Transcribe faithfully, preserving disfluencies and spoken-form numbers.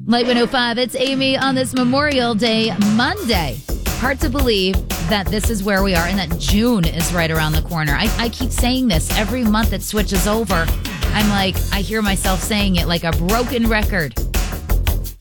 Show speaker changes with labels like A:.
A: Light one oh five, it's Amy on this Memorial Day Monday. Hard to believe that this is where we are and that June is right around the corner. I, I keep saying this every month it switches over. I'm like, I hear myself saying it like a broken record.